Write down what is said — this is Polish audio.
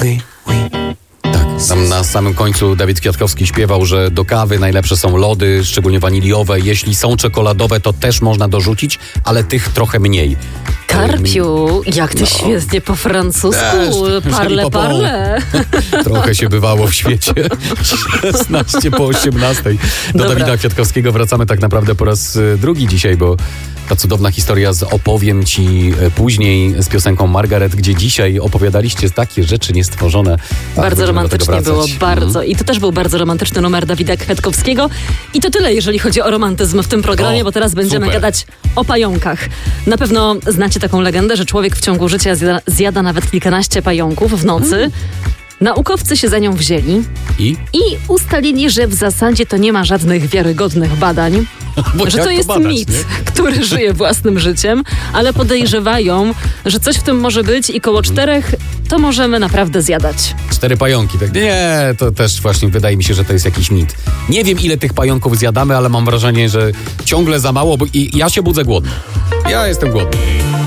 Tam na samym końcu Dawid Kwiatkowski śpiewał, że do kawy najlepsze są lody, szczególnie waniliowe. Jeśli są czekoladowe, to też można dorzucić, ale tych trochę mniej. Karpiu, jak ty świetnie po francusku. Parle, parle. Trochę się bywało w świecie. 16 po 18. Do Dawida Kwiatkowskiego wracamy tak naprawdę po raz drugi dzisiaj, bo ta cudowna historia z Opowiem Ci później z piosenką Margaret, gdzie dzisiaj opowiadaliście takie rzeczy niestworzone. Bardzo romantycznie było, bardzo. I to też był bardzo romantyczny numer Dawida Kwiatkowskiego. I to tyle, jeżeli chodzi o romantyzm w tym programie, bo teraz będziemy gadać o pająkach. Na pewno znacie taką legendę, że człowiek w ciągu życia zjada nawet kilkanaście pająków w nocy. Naukowcy się za nią wzięli i ustalili, że w zasadzie to nie ma żadnych wiarygodnych badań, że to jest mit, który żyje własnym życiem, ale podejrzewają, że coś w tym może być i koło 4 to możemy naprawdę zjadać. 4 pająki, tak? Nie, to też właśnie wydaje mi się, że to jest jakiś mit. Nie wiem, ile tych pająków zjadamy, ale mam wrażenie, że ciągle za mało, bo ja się budzę głodny. Ja jestem głodny.